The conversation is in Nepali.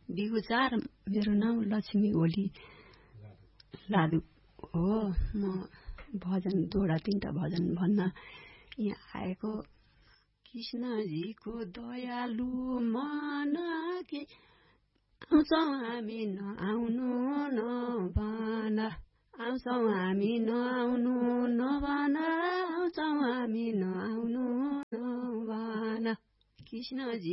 बिगुचार मेरो नाम लक्ष्मी ओली लादु हो। म भजन दुईवटा तीनटा भजन भन्न यहाँ आएको। कृष्णजीको दयालु मन कि आउँछौँ हामी नआउनु नभन, आउँछौँ हामी नआउनु नभन, आउँछौँ हामी नआउनु नभन। कृष्णजी